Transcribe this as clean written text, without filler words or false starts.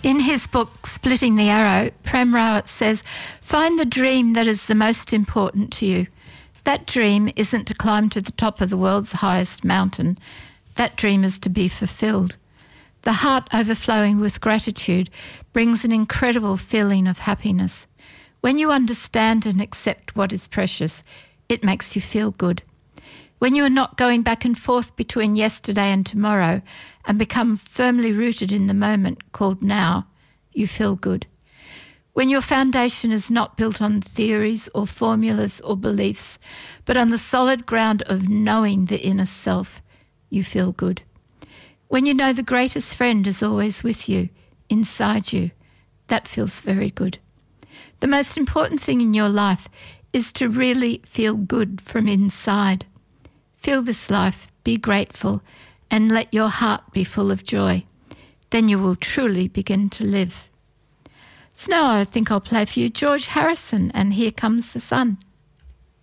In his book, Splitting the Arrow, Prem Rawat says, find the dream that is the most important to you. That dream isn't to climb to the top of the world's highest mountain. That dream is to be fulfilled. The heart overflowing with gratitude brings an incredible feeling of happiness. When you understand and accept what is precious, it makes you feel good. When you are not going back and forth between yesterday and tomorrow and become firmly rooted in the moment called now, you feel good. When your foundation is not built on theories or formulas or beliefs, but on the solid ground of knowing the inner self, you feel good. When you know the greatest friend is always with you, inside you, that feels very good. The most important thing in your life is to really feel good from inside. Feel this life, be grateful, and let your heart be full of joy. Then you will truly begin to live. So now I think I'll play for you George Harrison and Here Comes the Sun.